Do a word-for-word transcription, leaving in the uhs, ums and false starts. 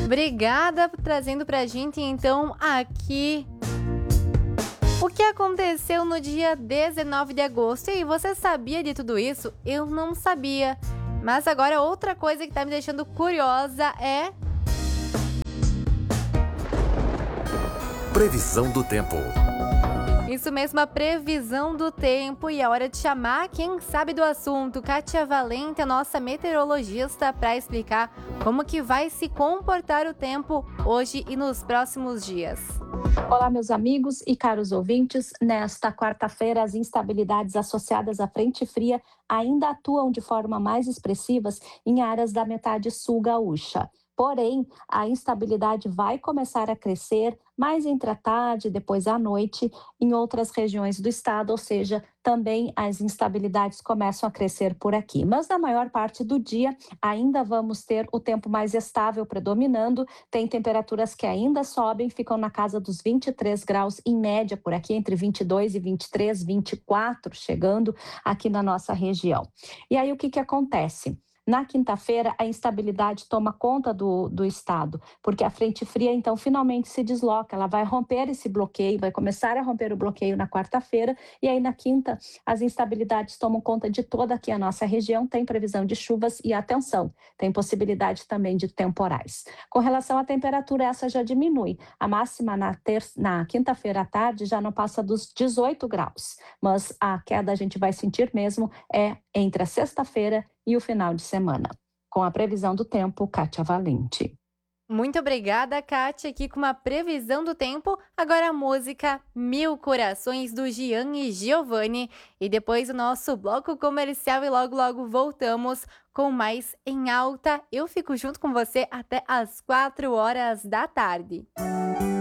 Obrigada por trazendo pra gente, então, aqui o que aconteceu no dia dezenove de agosto. E aí, você sabia de tudo isso? Eu não sabia. Mas agora outra coisa que tá me deixando curiosa é... Previsão do tempo. Isso mesmo, a previsão do tempo, e é hora de chamar quem sabe do assunto. Kátia Valente, a nossa meteorologista, para explicar como que vai se comportar o tempo hoje e nos próximos dias. Olá, meus amigos e caros ouvintes. Nesta quarta-feira, as instabilidades associadas à frente fria ainda atuam de forma mais expressivas em áreas da metade sul gaúcha. Porém, a instabilidade vai começar a crescer mais entre a tarde e depois à noite em outras regiões do estado, ou seja, também as instabilidades começam a crescer por aqui. Mas na maior parte do dia ainda vamos ter o tempo mais estável predominando, tem temperaturas que ainda sobem, ficam na casa dos vinte e três graus em média por aqui, entre vinte e dois e vinte e três, vinte e quatro chegando aqui na nossa região. E aí o que que acontece? Na quinta-feira, a instabilidade toma conta do, do estado, porque a frente fria, então, finalmente se desloca. Ela vai romper esse bloqueio, vai começar a romper o bloqueio na quarta-feira, e aí na quinta, as instabilidades tomam conta de toda aqui a nossa região. Tem previsão de chuvas e, atenção, tem possibilidade também de temporais. Com relação à temperatura, essa já diminui. A máxima na, ter- na quinta-feira à tarde já não passa dos dezoito graus, mas a queda a gente vai sentir mesmo é entre a sexta-feira e o final de semana. Com a previsão do tempo, Kátia Valente. Muito obrigada, Kátia, aqui com uma previsão do tempo. Agora a música Mil Corações, do Gian e Giovanni. E depois o nosso bloco comercial, e logo, logo voltamos com mais Em Alta. Eu fico junto com você até às quatro horas da tarde.